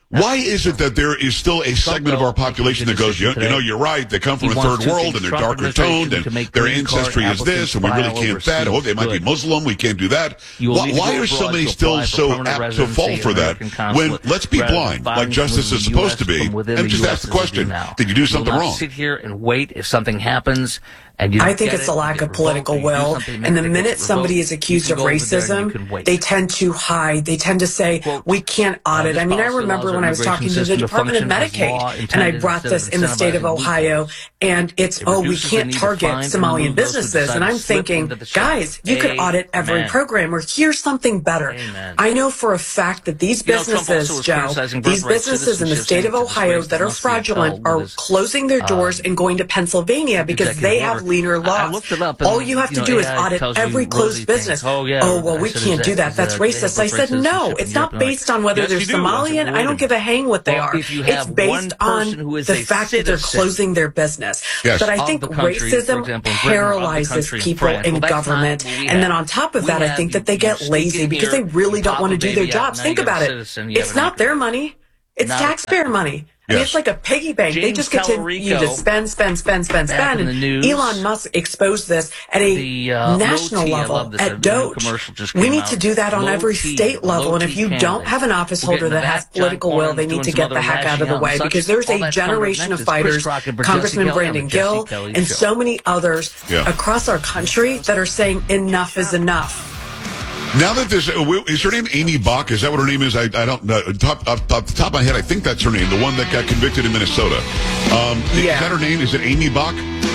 Why is it that there is still a segment of our population that goes, you, you know, you're right, they come from a third world and they're darker toned and their ancestry is this and we really can't that. Oh, they might be Muslim, we can't do that. Why, why are so many still so apt to fall for that when, let's be blind, like justice is supposed to be, and just ask the question, did you do something wrong? Sit here and wait if something happens. And you I think it's it, a lack of political will. And the minute somebody is accused of racism, they tend to hide. They tend to say, well, we can't audit. I mean, I remember when I was talking to the Department of Medicaid, and I brought this in the state of Ohio, and it's, oh, we can't target Somalian businesses. And I'm thinking, guys, you could audit every program, or here's something better. I know for a fact that these businesses, Joe, these businesses in the state of Ohio that are fraudulent are closing their doors and going to Pennsylvania because they have leaner laws. All you have to do is audit every closed business. Oh, well, we can't do that. That's racist. I said, no, it's not based on whether they're Somalian. I don't give a hang what they are. It's based on the fact that they're closing their business. But I think racism paralyzes people in government. And then on top of that, I think that they get lazy because they really don't want to do their jobs. Think about it. It's not their money. It's taxpayer money. I mean, Yes. it's like a piggy bank. James They just continue to spend, spend, spend, spend, spend. And Elon Musk exposed this at a The, uh, national low T, I level, love this. at The new Doge. commercial just We came need out. to do that on Low every T, state level. low And if T you don't candidates. have an office We're holder getting that the has back, political John will, Cornyn they need doing to some get other the heck out of the lashing way out. because Such- there's all a that's coming up generation next of is Chris fighters, Rock and Congressman Jesse Brandon Kelly on the Gill, Jesse Kelly and Show. so many others Yeah. across our country that are saying enough is enough. Now that there's, uh, is her name Amy Bach? Is that what her name is? I, I don't know. Top, up, top, top of my head, I think that's her name, the one that got convicted in Minnesota. Um, Yeah. Is that her name? Is it Amy Bach?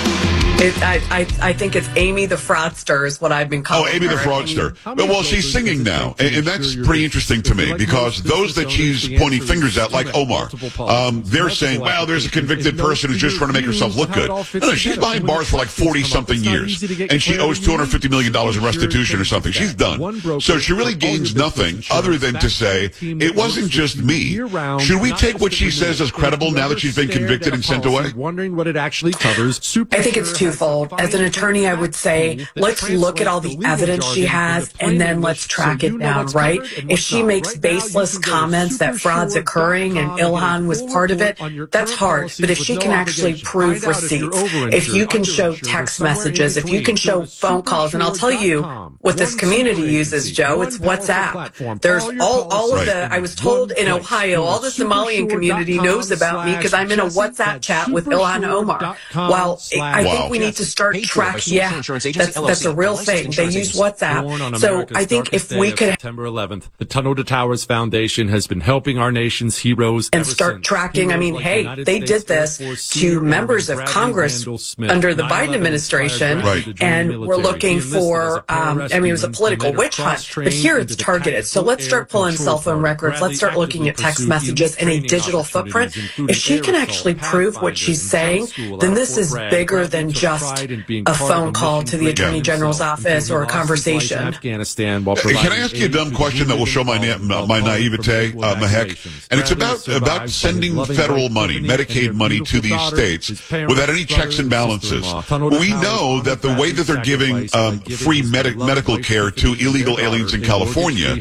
It, I, I, I think it's Amy the Fraudster is what I've been calling Oh, Amy the her. Fraudster. But, well, she's singing now, and, and that's pretty interesting to me because those that she's pointing fingers at, like Omar, um, they're saying, well, there's a convicted person who's just trying to make herself look good. No, no, she's behind bars for like forty-something years, and she owes two hundred fifty million dollars in restitution or something. She's done. So she really gains nothing other than to say, it wasn't just me. Should we take what she says as credible now that she's been convicted and sent away? Wondering what it actually covers. I think it's twofold. As an attorney, I would say, let's look at all the evidence she has and then let's track it down, right? If she makes baseless comments that fraud's occurring and Ilhan was part of it, that's hard. But if she can actually prove receipts, if you can show text messages, if you can show phone calls, and I'll tell you what this community uses, Joe, it's WhatsApp. There's all, all of the, I was told in Ohio, all the Somalian community knows about me because I'm in a WhatsApp chat with Ilhan Omar. Well, I think we need to start track. Yeah, that's, that's a real thing. They use WhatsApp. So I think if we could September eleventh, the Tunnel to Towers Foundation has been helping our nation's heroes and start tracking. I mean, hey, they did this to members of Congress under the Biden administration, and we're looking for, um, I mean, it was a political witch hunt, but here it's targeted. So let's start pulling cell phone records. Let's start looking at text messages and a digital footprint. If she can actually prove what she's saying, then this is bigger than just a phone call to the Attorney General's office or a conversation. Afghanistan while Can I ask you a dumb question that will show my na- my naivete, uh, Mahek? And it's about about sending federal money, Medicaid money to these states without any checks and balances. We know that the way that they're giving um, free med- medical care to illegal aliens in California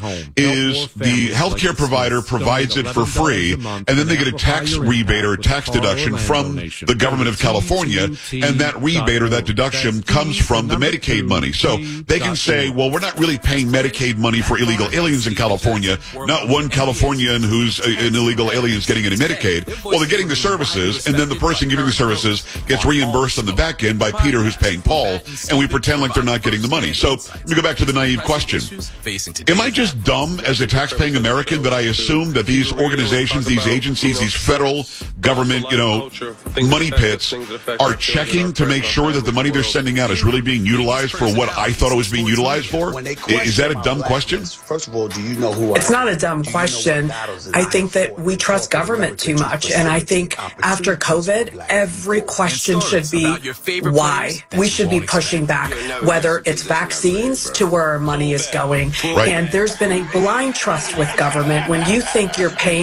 is the healthcare provider provides it for free, and then they get a tax rebate or a tax deduction from the government of California, and that rebate or that deduction comes from the Medicaid money. So they can say, well, we're not really paying Medicaid money for illegal aliens in California. Not one Californian who's an illegal alien is getting any Medicaid. Well, they're getting the services, and then the person giving the services gets reimbursed on the back end by Peter, who's paying Paul, and we pretend like they're not getting the money. So let me go back to the naive question. Am I just dumb as a taxpaying American that I assume that these organizations, these agencies, these federal government, you know, money pits are checking to make sure that the money they're sending out is really being utilized for what I thought it was being utilized for? Is that a dumb question? First of all, do you know who? It's not a dumb question. I think that we trust government too much. And I think after COVID, every question should be why. We should be pushing back, whether it's vaccines to where our money is going. Right. And there's been a blind trust with government. When you think you're paying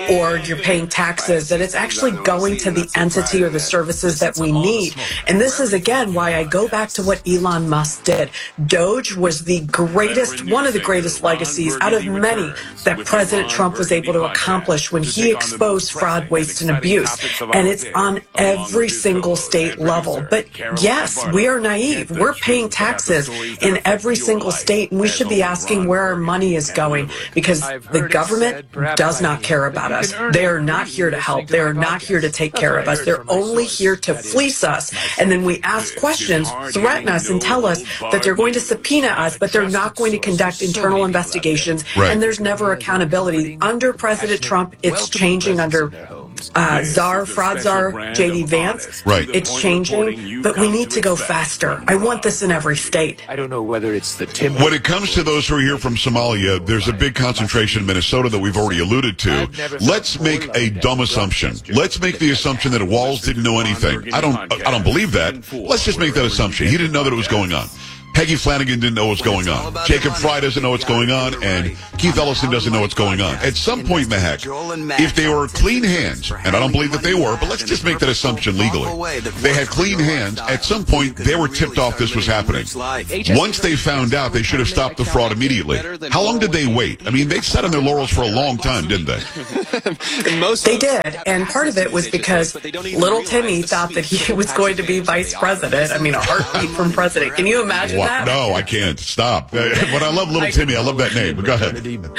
or you're paying taxes, that it's actually going to the entity or the services that we need. And this is, again, why I go back to what Elon Musk did. Doge was the greatest, one of the greatest legacies out of many that President Trump was able to accomplish when he exposed fraud, waste, and abuse. And it's on every single state level. But yes, we are naive. We're paying taxes in every single state, and we should be asking where our money is going, because the government does not care about us. They are not here to help. They are not here to take care of us. They're only here to fleece us. And then we ask questions, threaten us, and tell us that they're going to subpoena us, but they're not going to conduct internal investigations. Right. And there's never accountability. Under President Trump, it's changing. Under uh, czar, fraud czar, J D Vance, right. It's changing, but we need to go faster. I want this in every state. I don't know whether it's the Tim. When it comes to those who are here from Somalia, there's a big concentration in Minnesota that we've already alluded to. Let's make a dumb assumption. Let's make the assumption that Walz didn't know anything. I don't, I don't believe that. Let's just make that assumption. He didn't know that it was going on. Peggy Flanagan didn't know what's going on. Jacob Fry doesn't know what's going on, and Keith Ellison doesn't know what's going on. At some point, Mahek, if they were clean hands, and I don't believe that they were, but let's just make that assumption legally. They had clean hands. At some point, they were tipped off this was happening. Once they found out, they should have stopped the fraud immediately. How long did they wait? I mean, they sat on their laurels for a long time, didn't they? They did, and part of it was because little Timmy thought that he was going to be vice president. I mean, a heartbeat from president. Can you imagine Wow. that? No, I can't. Stop. But I love little Timmy. I love that name. But go ahead.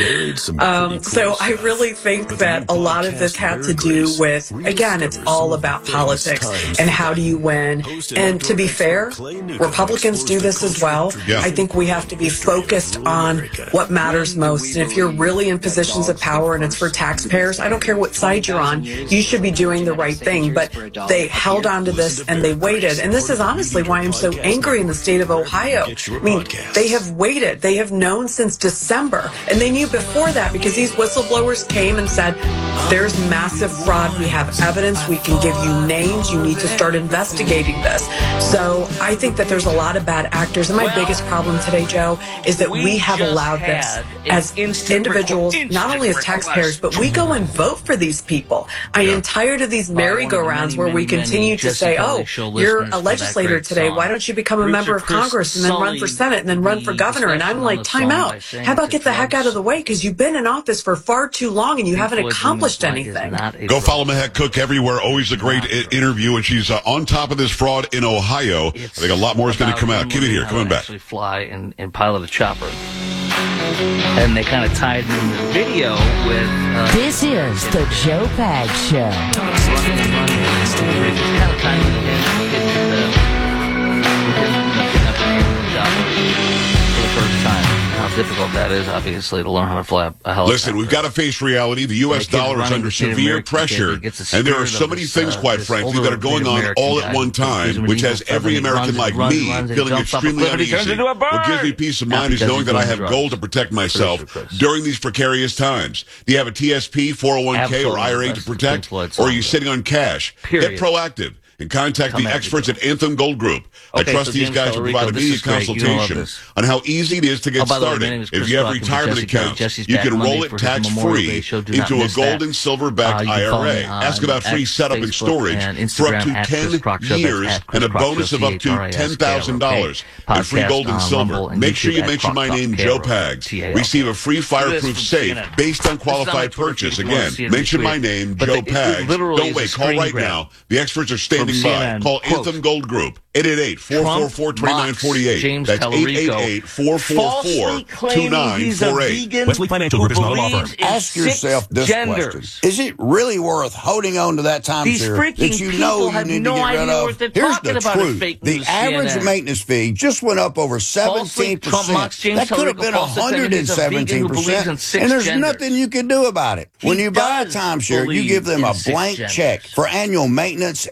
Um, so I really think that a lot of this had to do with, again, it's all about politics and how do you win. And to be fair, Republicans do this as well. Yeah. I think we have to be focused on what matters most. And if you're really in positions of power and it's for taxpayers, I don't care what side you're on, you should be doing the right thing. But they held on to this and they waited. And this is honestly why I'm so angry in the state of Ohio. I mean, they have waited. They have known since December. And they knew before that because these whistleblowers came and said, there's massive fraud. We have evidence. We can give you names. You need to start investigating this. So I think that there's a lot of bad actors. And my biggest problem today, Joe, is that we have allowed this as individuals, not only as taxpayers, but we go and vote for these people. I am tired of these merry-go-rounds where we continue to say, oh, you're a legislator today. Why don't you become a member of Congress and then run for Senate and then run for governor? And I'm like, time out. How about get the heck out of the way? Because you've been in office for far too long and you haven't accomplished anything. Go follow Mahek Cook everywhere. Always a great I- interview. And she's uh, on top of this fraud in Ohio. I think a lot more is going to come out. Keep it here. Coming back. Actually fly and, and pilot a chopper. And they kind of tied in the video with... Uh, this is the Joe Pag Show. Difficult that is, obviously, to learn how to fly a helicopter. Listen, we've got to face reality. The U S dollar is under severe pressure, and there are so many things, quite frankly, that are going on all at one time, which has every American like me feeling extremely uneasy. What gives me peace of mind is knowing that I have gold to protect myself during these precarious times. Do you have a T S P, four oh one k, or I R A to protect, or are you sitting on cash? Get proactive and contact the experts at Anthem Gold Group. I Okay, trust so these James guys to Talarico, provide this immediate is great. You don't love consultation this. on how easy it is to get Oh, by the way, my started. name is If Chris you have Buckman from retirement Jesse Kelly. accounts, Jesse's you back can Monday roll it for his Memorial Day tax-free show. Do not into a miss gold that. and silver-backed Uh, you can I follow R A. me on Ask about free X, setup and Facebook, storage and for up Instagram to at Chris Crock Show. ten That's years at Chris and a Crock Show, bonus of up to C H R I S K L, ten thousand dollars okay? in free gold and Podcast on silver. Rumble and Make sure YouTube you at mention my Crock name, Talk, Joe K R O, Pags. T A L. Receive a free fireproof This from safe C N N. based on This is not my qualified Twitter purchase. feed. If you wanna Again, see it, mention retweet my it. name, But Joe it- it Pags. literally Don't is wait. a Call screen right grab now. The experts are standing from by. C N N. Call Quote, Anthem Gold Group. eight eight eight, four four four, two nine four eight. James That's eight eight Talarico eight, four four four, two nine four eight. Wesley Financial Group is not a law firm. Ask yourself this question. Is it really worth holding on to that timeshare that you know you need to get rid of? Here's the truth. The average maintenance fee just went up over seventeen percent. That could have been one hundred seventeen percent. And there's nothing you can do about it. When you buy a timeshare, you give them a blank check for annual maintenance and assessment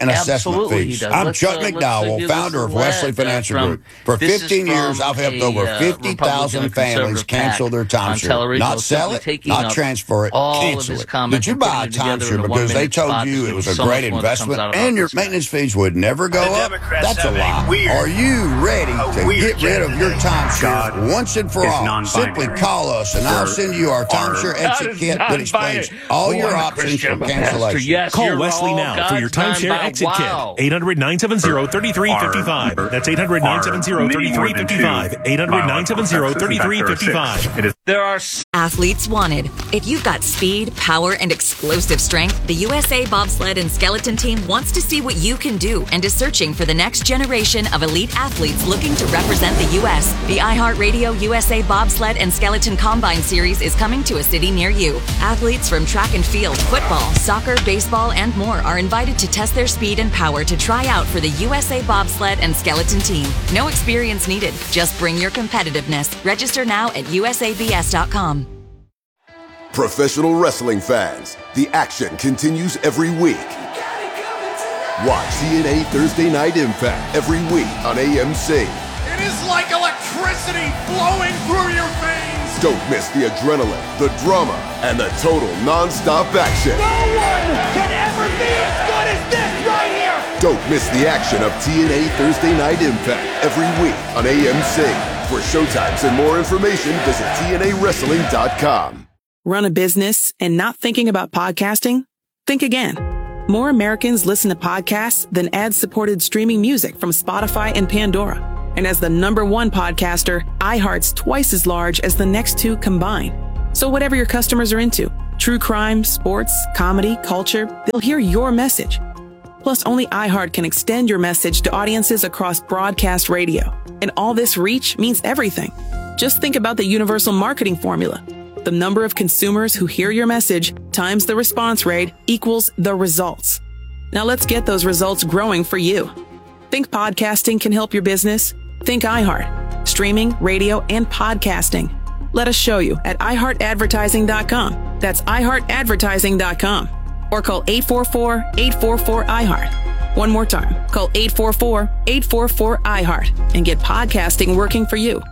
investment Absolutely fees. he does. I'm Let's, Chuck uh, McDowell, let's, uh, founder this of is Wesley led, Financial uh, Group. For this is fifteen years, from I've helped a, over uh, fifty thousand Republican families conservative cancel their PAC on timeshare. television Not was sell simply it, taking not up transfer it, all of cancel his it. comments Did you and buy a putting them together in timeshare a because they one-minute told spot you that it was a so much great more that comes investment out about and your this guy. maintenance fees would never go The up? Democrats That's a have a lie. weird- Are you ready a to weird get rid of your timeshare God once and for is all? non-binary. Simply call us and I'll There send you our timeshare are- exit God is kit that explains non-binary. all Oh, your I'm a options Christian, for I'm a pastor. cancellation. Yes, Call you're Wesley all now for your God's timeshare non-binary. exit Wow. kit. eight hundred, nine seven zero, three three five five. That's eight hundred, nine seven zero, three three five five. eight hundred, nine seven zero, three three five five. There are Athletes wanted. If you've got speed, power, and explosive strength, the U S A Bobsled and Skeleton Team wants to see what you can do and is searching for the next generation of elite athletes looking to represent the U S The iHeartRadio U S A Bobsled and Skeleton Combine Series is coming to a city near you. Athletes from track and field, football, soccer, baseball, and more are invited to test their speed and power to try out for the U S A Bobsled and Skeleton Team. No experience needed. Just bring your competitiveness. Register now at U S A B S dot com. Professional wrestling fans, the action continues every week. Watch T N A Thursday Night Impact every week on A M C. It is like electricity flowing through your veins. Don't miss the adrenaline, the drama, and the total non-stop action. No one can ever be as good as this right here. Don't miss the action of T N A Thursday Night Impact every week on A M C. For showtimes and more information, visit T N A wrestling dot com. Run a business and not thinking about podcasting? Think again. More Americans listen to podcasts than ad-supported streaming music from Spotify and Pandora. And as the number one podcaster, iHeart's twice as large as the next two combined. So whatever your customers are into, true crime, sports, comedy, culture, they'll hear your message. Plus, only iHeart can extend your message to audiences across broadcast radio. And all this reach means everything. Just think about the universal marketing formula. The number of consumers who hear your message times the response rate equals the results. Now let's get those results growing for you. Think podcasting can help your business? Think iHeart. Streaming, radio, and podcasting. Let us show you at i heart advertising dot com. That's i heart advertising dot com. Or call eight four four, eight four four, I heart. One more time. Call eight four four, eight four four, I heart and get podcasting working for you.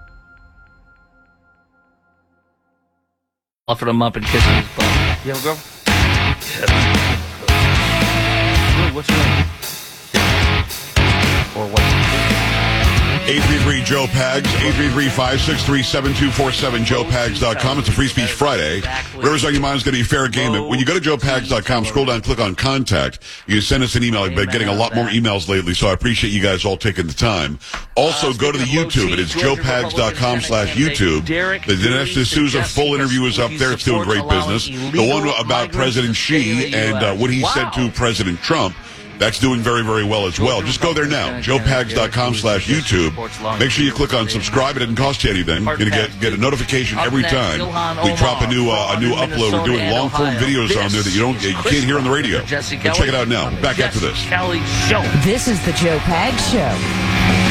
offered him up and kissed his butt. You have a girl? Yes. What's your name? Or what's eight three three Joe Pags, eight three three, five six three, seven two four seven, joe pags dot com. It's a Free Speech Friday. Whatever's on your mind is going to be fair game. When you go to joe pags dot com, scroll down, click on Contact. You can send us an email. I've been getting a lot more emails lately, so I appreciate you guys all taking the time. Also, go to the YouTube. It is joe pags dot com slash YouTube. The Dinesh D'Souza full interview is up there. It's doing great business. The one about President Xi and uh, what he said to President Trump, that's doing very, very well as well. Just go there now, joe pags dot com slash YouTube. Make sure you click on subscribe. It doesn't cost you anything. You're going to get, get a notification every time we drop a new uh, a new upload. We're doing long-form videos on there that you don't you can't hear on the radio. But check it out now. Back after this. This is the Joe Pags Show.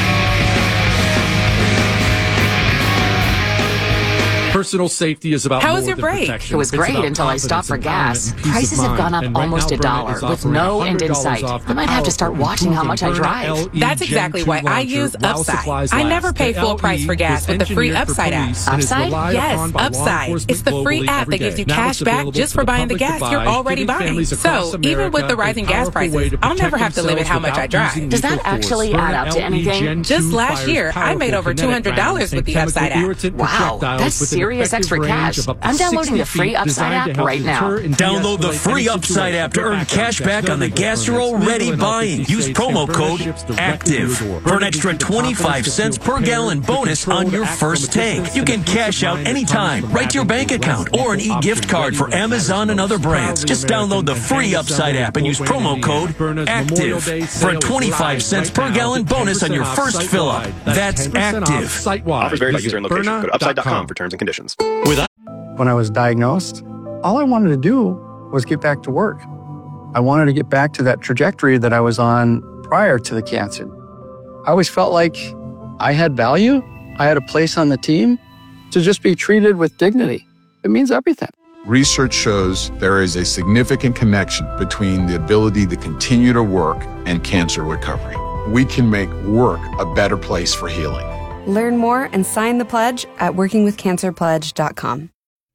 Personal safety is about How more was your than break? protection. It was It's great about until I stopped for confidence, gas. empowerment, and peace Prices of have gone mind. up And right almost now, a Burnett dollar is with offering no one end hundred in dollars sight. off I might have to start the watching how much I Burnett drive. L E That's Gen exactly two why I launcher use while Upside. supplies I last. never pay The full price for L E gas is with the free engineered for Upside app. police and is Upside? relied Yes, upon by law Upside. enforcement It's the free globally app every that gives day. you Now cash it's back available just to for the buying the public to gas you're buy, already giving buying. families across So even with America the a rising gas powerful way prices, to I'll never protect have to limit themselves how much I without drive. using Does that lethal force. actually add Burnett up to L E anything? Gen Just two last fires year, I made powerful over kinetic two hundred dollars rounds with and the chemical Upside app. irritant Wow, projectiles that's with an serious effective extra range cash. of up to I'm downloading sixty the free feet, Upside designed to app help right now. deter and Download the de-escalate free any Upside situation. app to earn Background cash checks, back on the no legal gas you're permits, already legal and buying. healthy Use states, promo and Burnett code ships directly to ACTIVE your door. for an Burnett extra gives you the twenty-five confidence to cents feel per prepared, gallon to bonus control, on to your act from a first tank. distance, You and can the peace cash of out mind that comes anytime from right to your having bank the account less or an lethal e-gift option card ready for when it matters Amazon and most. other brands. Proudly Just download the American free and Upside app and use Ford promo Indiana. code Burnett Memorial ACTIVE Day for sale is twenty-five live cents right per now. gallon Get bonus on ten your percent first off fill up. site-wide. That's ten percent off ACTIve. site-wide. Offers vary by user and location. Visit Go to upside dot com Burnett for terms and conditions. With When I was diagnosed, all I wanted to do was get back to work. I wanted to get back to that trajectory that I was on prior to the cancer. I always felt like I had value. I had a place on the team. To just be treated with dignity, it means everything. research shows there is a significant connection between the ability to continue to work and cancer recovery. We can make work a better place for healing. Learn more and sign the pledge at working with cancer pledge dot com.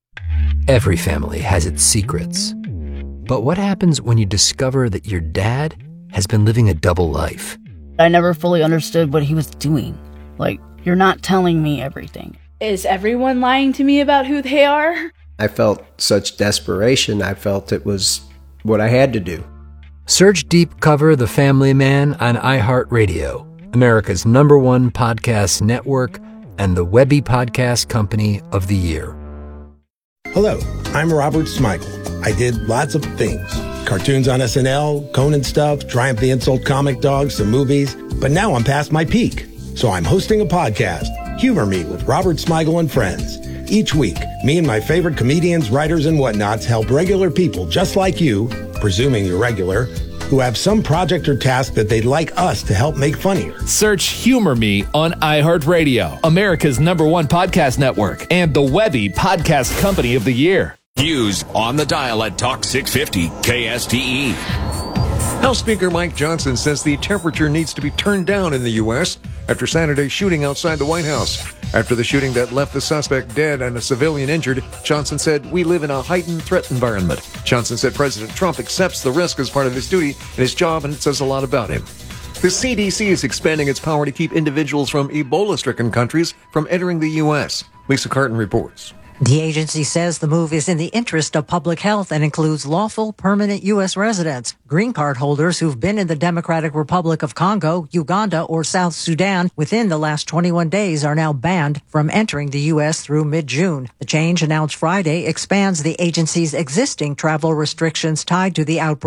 Every family has its secrets. But what happens when you discover that your dad has been living a double life? I never fully understood what he was doing. Like, you're not telling me everything. Is everyone lying to me about who they are? I felt such desperation. I felt it was what I had to do. Search Deep Cover The Family Man on iHeartRadio, America's number one podcast network and the Webby Podcast Company of the Year. Hello, I'm Robert Smigel. I did lots of things. Cartoons on S N L, Conan stuff, Triumph the Insult comic dogs, some movies. But now I'm past my peak. So I'm hosting a podcast, Humor Me with Robert Smigel and Friends. Each week, me and my favorite comedians, writers, and whatnots help regular people just like you, presuming you're regular, who have some project or task that they'd like us to help make funnier. Search Humor Me on iHeartRadio, America's number one podcast network, and the Webby Podcast Company of the Year. News on the dial at Talk six fifty K S T E. House Speaker Mike Johnson says the temperature needs to be turned down in the U S after Saturday's shooting outside the White House. After the shooting that left the suspect dead and a civilian injured, Johnson said, "We live in a heightened threat environment." Johnson said President Trump accepts the risk as part of his duty and his job, and it says a lot about him. The C D C is expanding its power to keep individuals from Ebola-stricken countries from entering the U S. Lisa Carton reports. The agency says the move is in the interest of public health and includes lawful permanent U S residents. Green card holders who've been in the Democratic Republic of Congo, Uganda, or South Sudan within the last twenty-one days are now banned from entering the U S through mid-June. The change announced Friday expands the agency's existing travel restrictions tied to the outbreak.